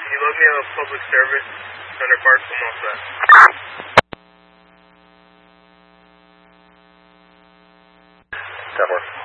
you load me a public service center parts? I'm all set. That works.